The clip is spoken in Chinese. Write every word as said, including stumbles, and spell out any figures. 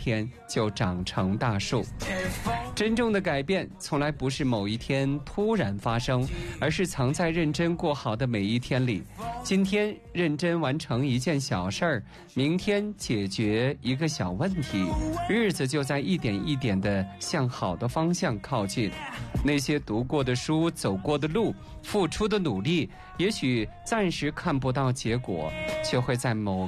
天就长成大树。真正的改变从来不是某一天突然发生，而是藏在认真过好的每一天里。今天认真完成一件小事儿，明天解决一个小问题，日子就在一点一点地向好的方向靠近。那些读过的书、走过的路、付出的努力，也许暂时看不到结果，却会在某